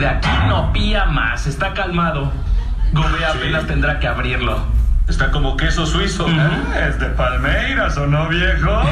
de aquí no pía más, está calmado. Gouveia apenas tendrá que abrirlo. Está como queso suizo. Es de Palmeiras, ¿o no, viejo?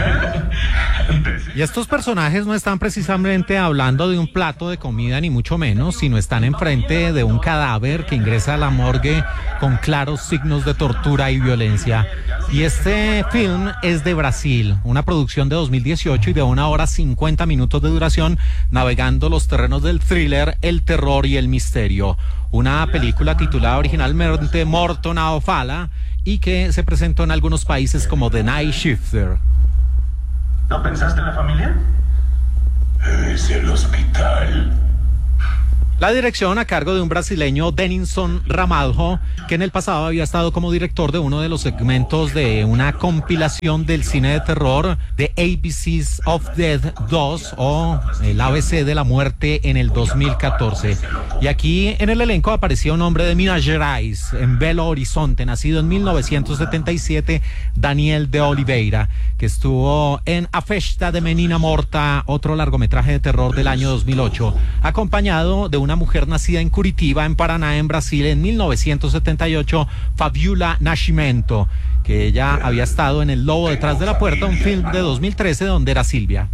Y estos personajes no están precisamente hablando de un plato de comida, ni mucho menos, sino están enfrente de un cadáver que ingresa a la morgue con claros signos de tortura y violencia. Y este film es de Brasil, una producción de 2018 y de 1 hora 50 minutos de duración, navegando los terrenos del thriller, el terror y el misterio. Una película titulada originalmente Morto na Fala y que se presentó en algunos países como The Night Shifter. ¿No pensaste en la familia? Es el hospital. La dirección a cargo de un brasileño, Denilson Ramalho, que en el pasado había estado como director de uno de los segmentos de una compilación del cine de terror de ABCs of Death 2 o el ABC de la muerte en el 2014. Y aquí en el elenco aparecía un hombre de Minas Gerais, en Belo Horizonte, nacido en 1977, Daniel de Oliveira, que estuvo en A Festa de Menina Morta, otro largometraje de terror del año 2008, acompañado de una mujer nacida en Curitiba, en Paraná, en Brasil, en 1978, Fabiola Nascimento, que ella había estado en El Lobo detrás de la puerta, un film de 2013 donde era Silvia.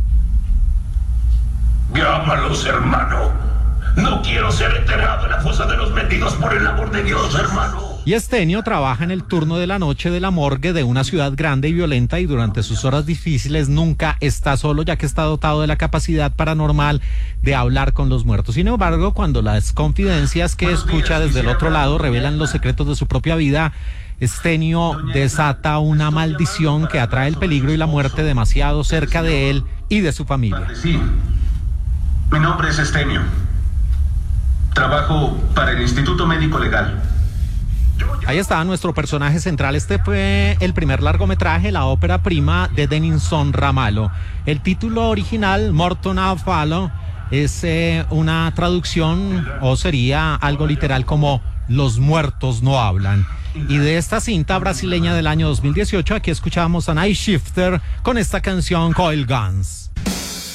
Llámalos, hermano. No quiero ser enterrado en la fosa de los metidos, por el amor de Dios, hermano. Y Estenio trabaja en el turno de la noche de la morgue de una ciudad grande y violenta, y durante sus horas difíciles nunca está solo, ya que está dotado de la capacidad paranormal de hablar con los muertos. Sin embargo, cuando las confidencias que escucha desde el otro lado revelan los secretos de su propia vida, Estenio desata una maldición que atrae el peligro y la muerte demasiado cerca de él y de su familia. Sí, mi nombre es Estenio. Trabajo para el Instituto Médico Legal. Ahí está nuestro personaje central. Este fue el primer largometraje, la ópera prima de Denilson Ramalho. El título original, Morto na Fala, es una traducción, o sería algo literal como Los muertos no hablan. Y de esta cinta brasileña del año 2018, aquí escuchamos a Night Shifter con esta canción Coil Guns.